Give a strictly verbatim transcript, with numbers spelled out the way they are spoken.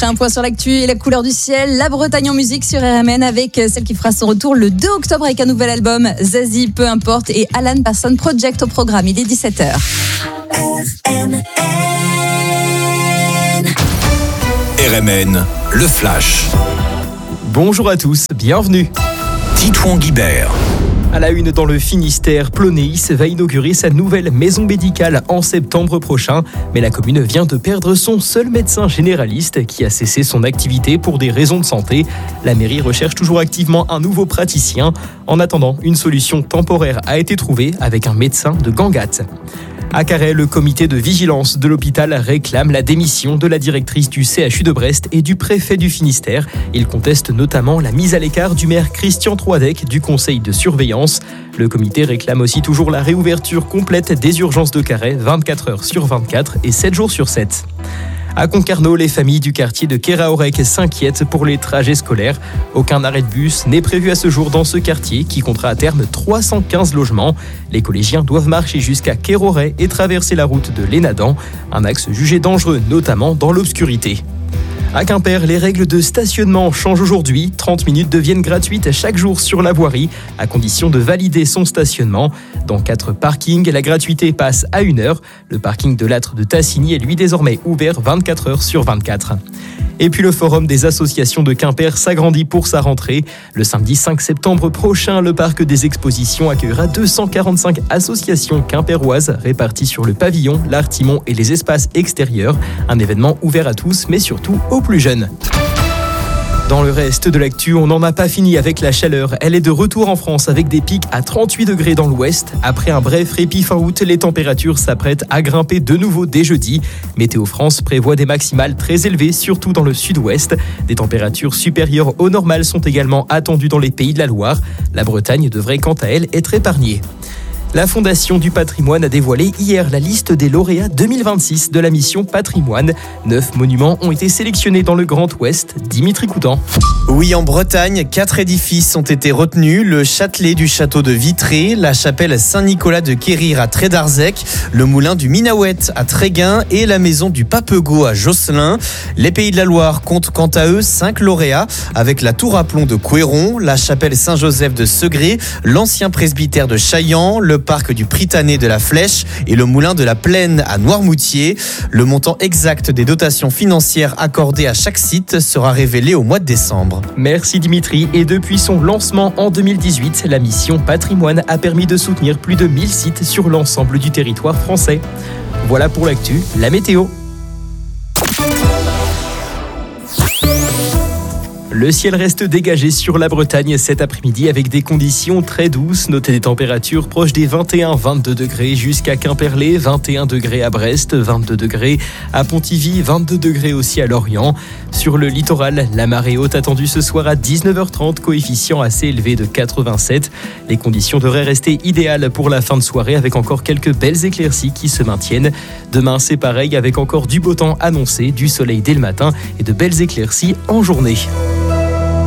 ferait un point sur l'actu et la couleur du ciel. La Bretagne en musique sur R M N avec celle qui fera son retour le deux octobre avec un nouvel album, Zazie, peu importe, et Alan Parsons Project au programme. Il est dix-sept heures. R M N. R M N, le Flash. Bonjour à tous, bienvenue. Titouan Guibert. À la une dans le Finistère, Plonéis va inaugurer sa nouvelle maison médicale en septembre prochain. Mais la commune vient de perdre son seul médecin généraliste qui a cessé son activité pour des raisons de santé. La mairie recherche toujours activement un nouveau praticien. En attendant, une solution temporaire a été trouvée avec un médecin de Gangat. À Carhaix, le comité de vigilance de l'hôpital réclame la démission de la directrice du C H U de Brest et du préfet du Finistère. Il conteste notamment la mise à l'écart du maire Christian Troidec du conseil de surveillance. Le comité réclame aussi toujours la réouverture complète des urgences de Carhaix, vingt-quatre heures sur vingt-quatre et sept jours sur sept. À Concarneau, les familles du quartier de Keraorec s'inquiètent pour les trajets scolaires. Aucun arrêt de bus n'est prévu à ce jour dans ce quartier qui comptera à terme trois cent quinze logements. Les collégiens doivent marcher jusqu'à Kéroret et traverser la route de l'Énadan, un axe jugé dangereux notamment dans l'obscurité. À Quimper, les règles de stationnement changent aujourd'hui. trente minutes deviennent gratuites chaque jour sur la voirie, à condition de valider son stationnement. Dans quatre parkings, la gratuité passe à une heure. Le parking de l'Âtre de Tassigny est lui désormais ouvert vingt-quatre heures sur vingt-quatre. Et puis le forum des associations de Quimper s'agrandit pour sa rentrée. Le samedi cinq septembre prochain, le parc des expositions accueillera deux cent quarante-cinq associations quimpéroises réparties sur le pavillon, l'artimon et les espaces extérieurs. Un événement ouvert à tous, mais surtout aux plus jeunes. Dans le reste de l'actu, on n'en a pas fini avec la chaleur. Elle est de retour en France avec des pics à trente-huit degrés dans l'ouest. Après un bref répit fin août, les températures s'apprêtent à grimper de nouveau dès jeudi. Météo France prévoit des maximales très élevées, surtout dans le sud-ouest. Des températures supérieures au normal sont également attendues dans les Pays de la Loire. La Bretagne devrait quant à elle être épargnée. La Fondation du patrimoine a dévoilé hier la liste des lauréats deux mille vingt-six de la mission Patrimoine. Neuf monuments ont été sélectionnés dans le Grand Ouest. Dimitri Coutan. Oui, en Bretagne, quatre édifices ont été retenus. Le Châtelet du château de Vitré, la chapelle Saint-Nicolas de Quérir à Trédarzec, le moulin du Minahouette à Tréguin et la maison du Papego à Josselin. Les Pays de la Loire comptent quant à eux cinq lauréats avec la tour à plomb de Couéron, la chapelle Saint-Joseph de Segré, l'ancien presbytère de Chaillan, le parc du Pritané de la Flèche et le moulin de la Plaine à Noirmoutier. Le montant exact des dotations financières accordées à chaque site sera révélé au mois de décembre. Merci Dimitri. Et depuis son lancement en deux mille dix-huit, la mission Patrimoine a permis de soutenir plus de mille sites sur l'ensemble du territoire français. Voilà pour l'actu, la météo. Le ciel reste dégagé sur la Bretagne cet après-midi avec des conditions très douces. Notez des températures proches des vingt et un à vingt-deux degrés jusqu'à Quimperlé, vingt et un degrés à Brest, vingt-deux degrés à Pontivy, vingt-deux degrés aussi à Lorient. Sur le littoral, la marée haute attendue ce soir à dix-neuf heures trente, coefficient assez élevé de quatre-vingt-sept. Les conditions devraient rester idéales pour la fin de soirée avec encore quelques belles éclaircies qui se maintiennent. Demain, c'est pareil avec encore du beau temps annoncé, du soleil dès le matin et de belles éclaircies en journée.